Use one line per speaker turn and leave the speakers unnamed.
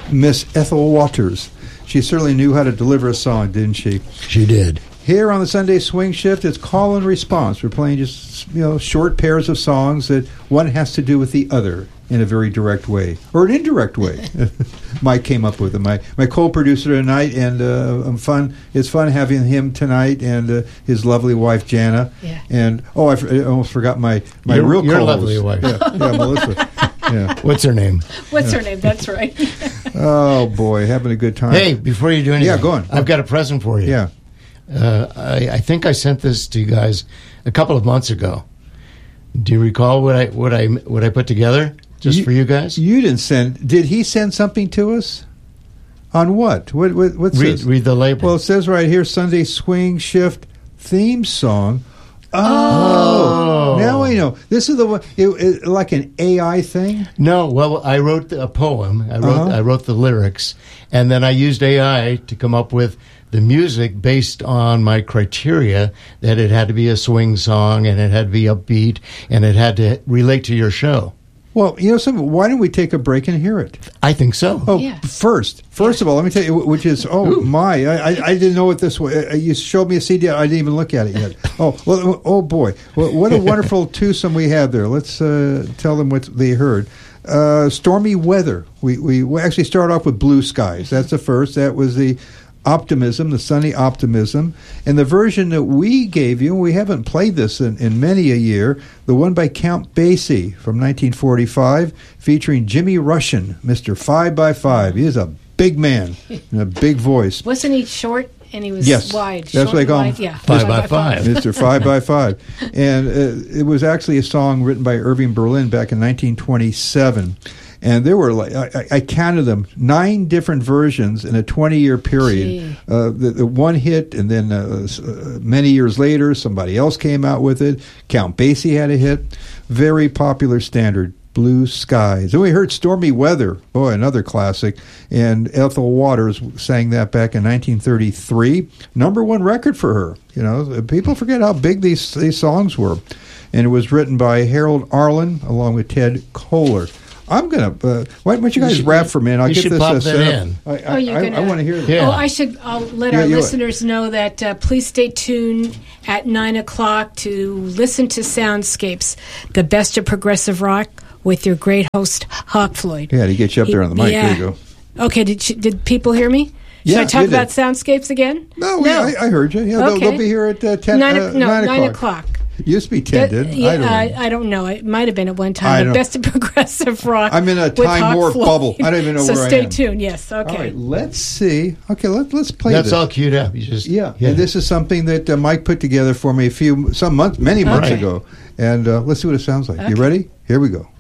Miss Ethel Waters. She certainly knew how to deliver a song, didn't she?
She did.
Here on the Sunday Swing Shift, it's call and response. We're playing just short pairs of songs that one has to do with the other in a very direct way, or an indirect way. Mike came up with it. My co-producer tonight, and it's fun having him tonight, and his lovely wife Jana.
Yeah.
And I almost forgot my real
your
co-host.
lovely wife.
Yeah, Melissa. Yeah.
What's her name?
What's her name? That's right.
Oh boy, having a good time.
Hey, before you do anything,
Yeah, go on.
I've got a present for you.
Yeah.
I think I sent this to you guys a couple of months ago. Do you recall what I put together just for you guys?
You didn't send. Did he send something to us? On what? What's this?
Read the label.
Well, it says right here, Sunday Swing Shift theme song. Oh, now I know. This is the one, like an AI thing?
No, well, I wrote a poem. I wrote the lyrics, and then I used AI to come up with the music based on my criteria that it had to be a swing song, and it had to be upbeat, and it had to relate to your show.
Well, something. Why don't we take a break and hear it?
I think so.
Oh,
Yeah.
first of all, let me tell you, which is, I didn't know what this was. You showed me a CD. I didn't even look at it yet. Oh boy. Well, what a wonderful twosome we had there. Let's tell them what they heard. Stormy Weather. We actually start off with Blue Skies. That's the first. That was the Optimism, the Sunny Optimism. And the version that we gave you, we haven't played this in many a year, the one by Count Basie from 1945, featuring Jimmy Rushin, Mr. 5x5. He is a big man and a big voice.
Wasn't he short and he was wide?
That's what they call him.
Yeah.
5x5.
Mr. 5x5. And it was actually a song written by Irving Berlin back in 1927. And there were, I counted them, 9 different versions in a 20-year period. The one hit, and then many years later, somebody else came out with it. Count Basie had a hit. Very popular standard, Blue Skies. And we heard Stormy Weather, boy, another classic. And Ethel Waters sang that back in 1933. #1 record for her. People forget how big these songs were. And it was written by Harold Arlen along with Ted Kohler. I'm going to, why don't you guys rap for a minute? I'll get this
pop
set
that
up.
in.
I want to hear it.
Yeah.
I'll let our listeners know that please stay tuned at 9 o'clock to listen to Soundscapes, the best of progressive rock with your great host, Hawk Floyd.
Yeah, to get you up there on the mic.
Yeah.
There you go.
Okay, did people hear me? Should
Yeah,
I talk
you did.
about Soundscapes again?
No, I heard you. Yeah,
Okay.
they'll be here at 9
9 o'clock.
Used to be 10, didn't it?
I don't know. It might have been at one time. The best of progressive rock.
I'm in a
with
Time
Hawk
Warp
Floyd.
bubble. I don't even know
so
where I am.
stay tuned. Yes. Okay.
All right, let's see. Okay, let's play
That's
this.
all queued up. You just
Yeah. And this is something that Mike put together for me many months
Right.
ago. And let's see what it sounds like. You
Okay.
ready? Here we go.